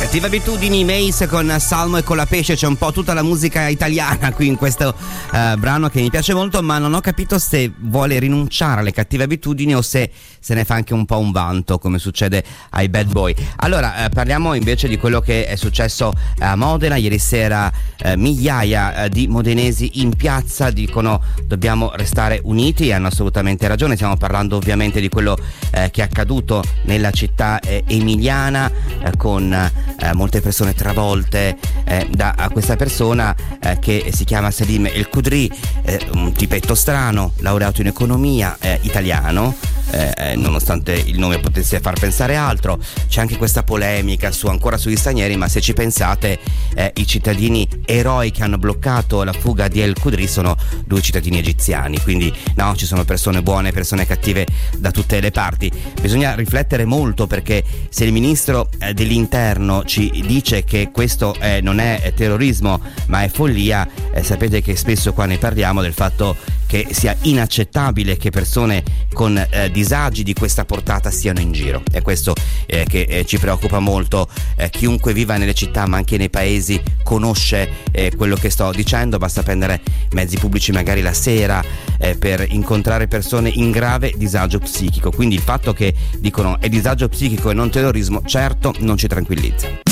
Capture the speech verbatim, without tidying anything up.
Cattive abitudini, Mace con Salmo e con la pesce, c'è un po' tutta la musica italiana qui in questo uh, brano che mi piace molto, ma non ho capito se vuole rinunciare alle cattive abitudini o se se ne fa anche un po' un vanto come succede ai bad boy. Allora uh, parliamo invece di quello che è successo a Modena ieri sera. Uh, migliaia uh, di modenesi in piazza dicono dobbiamo restare uniti e hanno assolutamente ragione. Stiamo parlando ovviamente di quello uh, che è accaduto nella città uh, emiliana uh, con uh, molte persone travolte uh, da a questa persona uh, che si chiama Salim El Khudri, uh, un tipetto strano, laureato in economia, uh, italiano. Eh, nonostante il nome potesse far pensare altro. C'è anche questa polemica su ancora sugli stranieri, ma se ci pensate eh, i cittadini eroi che hanno bloccato la fuga di El Khudri sono due cittadini egiziani, quindi no, ci sono persone buone, persone cattive da tutte le parti. Bisogna riflettere molto, perché se il ministro eh, dell'interno ci dice che questo eh, non è terrorismo ma è follia, eh, sapete che spesso qua ne parliamo del fatto che sia inaccettabile che persone con eh, disagi di questa portata siano in giro. È questo eh, che eh, ci preoccupa molto. Eh, chiunque viva nelle città ma anche nei paesi conosce eh, quello che sto dicendo. Basta prendere mezzi pubblici magari la sera eh, per incontrare persone in grave disagio psichico. Quindi il fatto che dicono è disagio psichico e non terrorismo certo non ci tranquillizza.